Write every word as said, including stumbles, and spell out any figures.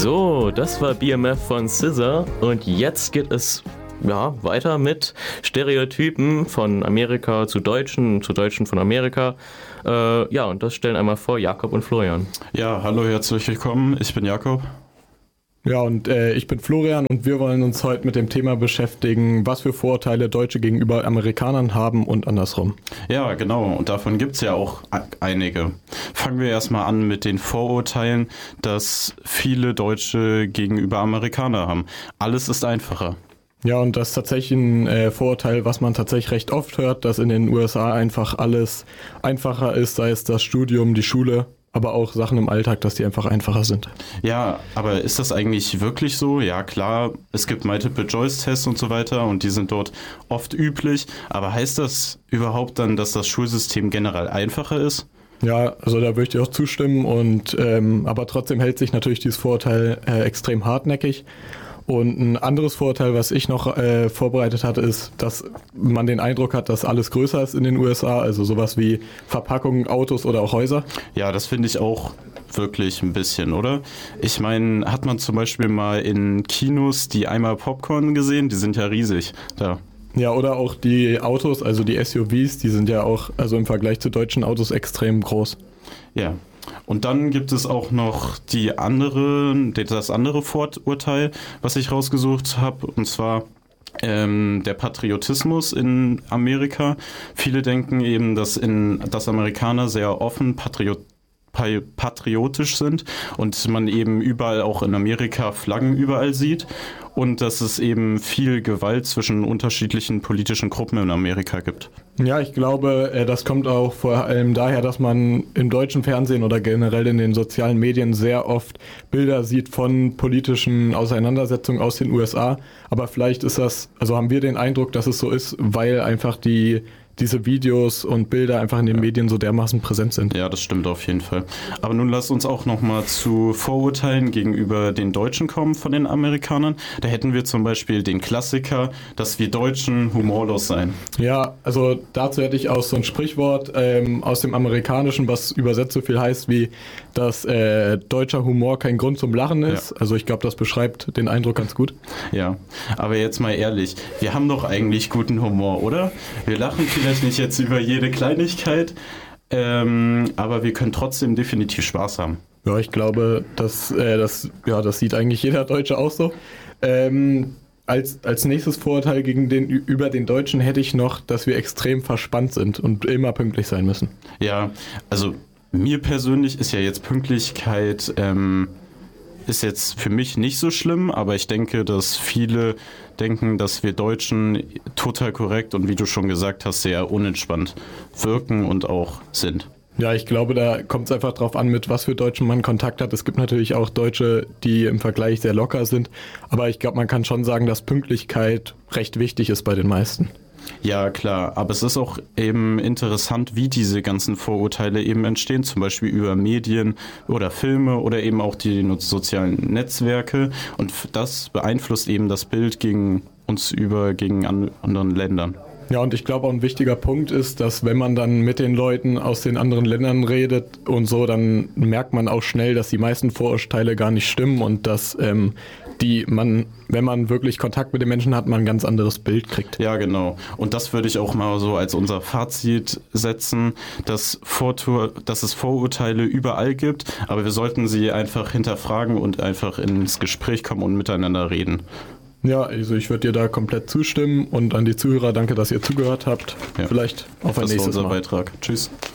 So, das war B M F von S Z A und jetzt geht es ja weiter mit Stereotypen von Amerika zu Deutschen, zu Deutschen von Amerika. Äh, ja, und das stellen einmal vor Jakob und Florian. Ja, hallo, herzlich willkommen. Ich bin Jakob. Ja, und äh, ich bin Florian und wir wollen uns heute mit dem Thema beschäftigen, was für Vorurteile Deutsche gegenüber Amerikanern haben und andersrum. Ja, genau. Und davon gibt es ja auch einige. Fangen wir erstmal an mit den Vorurteilen, dass viele Deutsche gegenüber Amerikanern haben. Alles ist einfacher. Ja, und das ist tatsächlich ein äh, Vorurteil, was man tatsächlich recht oft hört, dass in den U S A einfach alles einfacher ist, sei es das Studium, die Schule, aber auch Sachen im Alltag, dass die einfach einfacher sind. Ja, aber ist das eigentlich wirklich so? Ja, klar, es gibt Multiple-Choice-Tests und so weiter und die sind dort oft üblich. Aber heißt das überhaupt dann, dass das Schulsystem generell einfacher ist? Ja, also da würde ich dir auch zustimmen. Und ähm, aber trotzdem hält sich natürlich dieses Vorurteil äh, extrem hartnäckig. Und ein anderes Vorurteil, was ich noch äh, vorbereitet hatte, ist, dass man den Eindruck hat, dass alles größer ist in den U S A, also sowas wie Verpackungen, Autos oder auch Häuser. Ja, das finde ich auch wirklich ein bisschen, oder? Ich meine, hat man zum Beispiel mal in Kinos die Eimer Popcorn gesehen? Die sind ja riesig da. Ja, oder auch die Autos, also die S U Vs, die sind ja auch, also im Vergleich zu deutschen Autos, extrem groß. Ja. Und dann gibt es auch noch die andere, das andere Vorurteil, was ich rausgesucht habe, und zwar ähm, der Patriotismus in Amerika. Viele denken eben, dass, in, dass Amerikaner sehr offen patriot, patriotisch sind und man eben überall auch in Amerika Flaggen überall sieht und dass es eben viel Gewalt zwischen unterschiedlichen politischen Gruppen in Amerika gibt. Ja, ich glaube, das kommt auch vor allem daher, dass man im deutschen Fernsehen oder generell in den sozialen Medien sehr oft Bilder sieht von politischen Auseinandersetzungen aus den U S A. Aber vielleicht ist das, also haben wir den Eindruck, dass es so ist, weil einfach die diese Videos und Bilder einfach in den Medien so dermaßen präsent sind. Ja, das stimmt auf jeden Fall. Aber nun lasst uns auch nochmal zu Vorurteilen gegenüber den Deutschen kommen von den Amerikanern. Da hätten wir zum Beispiel den Klassiker, dass wir Deutschen humorlos seien. Ja, also dazu hätte ich auch so ein Sprichwort ähm, aus dem Amerikanischen, was übersetzt so viel heißt wie, dass äh, deutscher Humor kein Grund zum Lachen ist. Ja. Also ich glaube, das beschreibt den Eindruck ganz gut. Ja, aber jetzt mal ehrlich, wir haben doch eigentlich guten Humor, oder? Wir lachen vielleicht nicht jetzt über jede Kleinigkeit, ähm, aber wir können trotzdem definitiv Spaß haben. Ja, ich glaube, das, äh, das, ja, das sieht eigentlich jeder Deutsche auch so. Ähm, als, als nächstes Vorurteil gegen den, über den Deutschen hätte ich noch, dass wir extrem verspannt sind und immer pünktlich sein müssen. Ja, also mir persönlich ist ja jetzt Pünktlichkeit ähm, ist jetzt für mich nicht so schlimm, aber ich denke, dass viele denken, dass wir Deutschen total korrekt und wie du schon gesagt hast, sehr unentspannt wirken und auch sind. Ja, ich glaube, da kommt es einfach drauf an, mit was für Deutschen man Kontakt hat. Es gibt natürlich auch Deutsche, die im Vergleich sehr locker sind, aber ich glaube, man kann schon sagen, dass Pünktlichkeit recht wichtig ist bei den meisten. Ja, klar, aber es ist auch eben interessant, wie diese ganzen Vorurteile eben entstehen, zum Beispiel über Medien oder Filme oder eben auch die sozialen Netzwerke und das beeinflusst eben das Bild gegen uns über gegen an, anderen Ländern. Ja, und ich glaube auch ein wichtiger Punkt ist, dass wenn man dann mit den Leuten aus den anderen Ländern redet und so, dann merkt man auch schnell, dass die meisten Vorurteile gar nicht stimmen und dass ähm, die man, wenn man wirklich Kontakt mit den Menschen hat, man ein ganz anderes Bild kriegt. Ja, genau. Und das würde ich auch mal so als unser Fazit setzen, dass, Vortur- dass es Vorurteile überall gibt, aber wir sollten sie einfach hinterfragen und einfach ins Gespräch kommen und miteinander reden. Ja, also ich würde dir da komplett zustimmen und an die Zuhörer danke, dass ihr zugehört habt. Ja. Vielleicht auf ein nächstes Mal. Das war unser Beitrag. Tschüss.